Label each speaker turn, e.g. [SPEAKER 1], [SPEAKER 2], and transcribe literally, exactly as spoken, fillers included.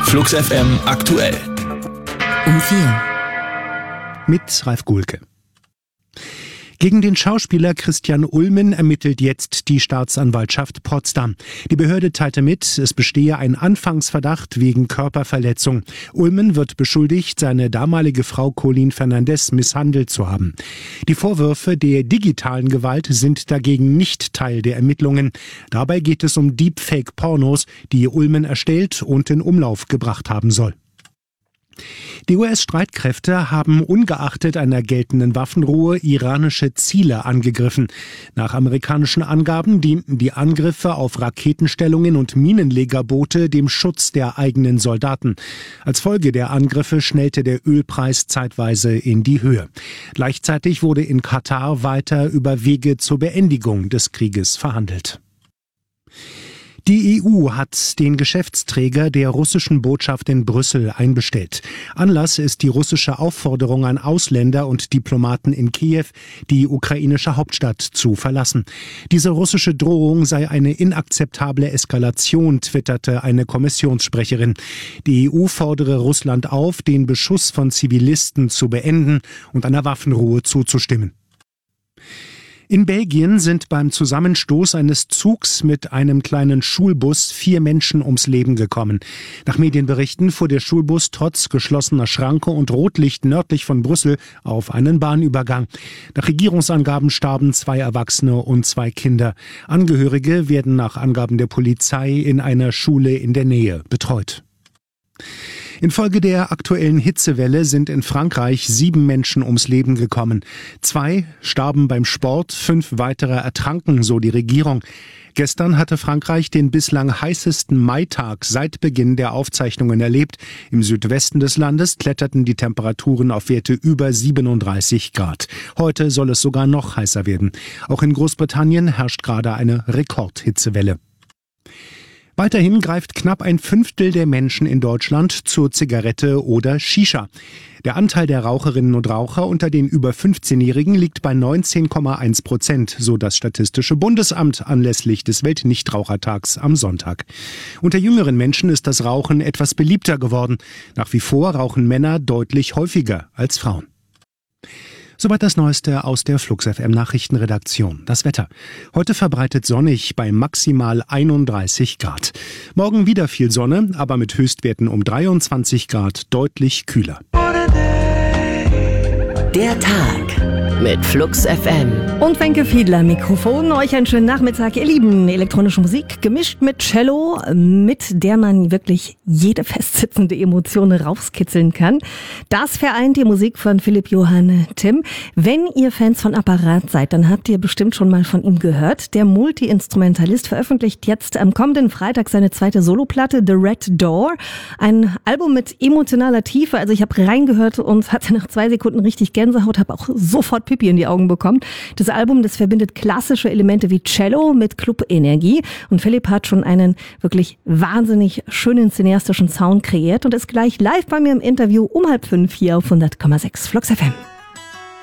[SPEAKER 1] Flux F M aktuell.
[SPEAKER 2] Um vier.
[SPEAKER 3] Mit Ralf Gulke. Gegen den Schauspieler Christian Ulmen ermittelt jetzt die Staatsanwaltschaft Potsdam. Die Behörde teilte mit, es bestehe ein Anfangsverdacht wegen Körperverletzung. Ulmen wird beschuldigt, seine damalige Frau Colleen Fernandez misshandelt zu haben. Die Vorwürfe der digitalen Gewalt sind dagegen nicht Teil der Ermittlungen. Dabei geht es um Deepfake-Pornos, die Ulmen erstellt und in Umlauf gebracht haben soll. Die U S-Streitkräfte haben ungeachtet einer geltenden Waffenruhe iranische Ziele angegriffen. Nach amerikanischen Angaben dienten die Angriffe auf Raketenstellungen und Minenlegerboote dem Schutz der eigenen Soldaten. Als Folge der Angriffe schnellte der Ölpreis zeitweise in die Höhe. Gleichzeitig wurde in Katar weiter über Wege zur Beendigung des Krieges verhandelt. Die E U hat den Geschäftsträger der russischen Botschaft in Brüssel einbestellt. Anlass ist die russische Aufforderung an Ausländer und Diplomaten in Kiew, die ukrainische Hauptstadt zu verlassen. Diese russische Drohung sei eine inakzeptable Eskalation, twitterte eine Kommissionssprecherin. Die E U fordere Russland auf, den Beschuss von Zivilisten zu beenden und einer Waffenruhe zuzustimmen. In Belgien sind beim Zusammenstoß eines Zugs mit einem kleinen Schulbus vier Menschen ums Leben gekommen. Nach Medienberichten fuhr der Schulbus trotz geschlossener Schranke und Rotlicht nördlich von Brüssel auf einen Bahnübergang. Nach Regierungsangaben starben zwei Erwachsene und zwei Kinder. Angehörige werden nach Angaben der Polizei in einer Schule in der Nähe betreut. Infolge der aktuellen Hitzewelle sind in Frankreich sieben Menschen ums Leben gekommen. Zwei starben beim Sport, fünf weitere ertranken, so die Regierung. Gestern hatte Frankreich den bislang heißesten Maitag seit Beginn der Aufzeichnungen erlebt. Im Südwesten des Landes kletterten die Temperaturen auf Werte über siebenunddreißig Grad. Heute soll es sogar noch heißer werden. Auch in Großbritannien herrscht gerade eine Rekordhitzewelle. Weiterhin greift knapp ein Fünftel der Menschen in Deutschland zur Zigarette oder Shisha. Der Anteil der Raucherinnen und Raucher unter den über fünfzehnjährigen liegt bei neunzehn Komma eins Prozent, so das Statistische Bundesamt anlässlich des Weltnichtrauchertags am Sonntag. Unter jüngeren Menschen ist das Rauchen etwas beliebter geworden. Nach wie vor rauchen Männer deutlich häufiger als Frauen. Soweit das Neueste aus der Flux F M Nachrichtenredaktion. Das Wetter. Heute verbreitet sonnig bei maximal einunddreißig Grad. Morgen wieder viel Sonne, aber mit Höchstwerten um dreiundzwanzig Grad deutlich kühler.
[SPEAKER 2] Der Tag mit Flux F M.
[SPEAKER 4] Und Wenke Fiedler, Mikrofon. Euch einen schönen Nachmittag, ihr Lieben. Elektronische Musik, gemischt mit Cello, mit der man wirklich jede festsitzende Emotion rauskitzeln kann. Das vereint die Musik von Philipp Johann Timm. Wenn ihr Fans von Apparat seid, dann habt ihr bestimmt schon mal von ihm gehört. Der Multi-Instrumentalist veröffentlicht jetzt am kommenden Freitag seine zweite Soloplatte, The Red Door. Ein Album mit emotionaler Tiefe. Also ich habe reingehört und hatte nach zwei Sekunden richtig Gänsehaut, habe auch sofort Pipi in die Augen bekommen. Das Album, das verbindet klassische Elemente wie Cello mit Club-Energie. Und Philipp hat schon einen wirklich wahnsinnig schönen cineastischen Sound kreiert und ist gleich live bei mir im Interview um halb fünf hier auf hundert Komma sechs Flux F M.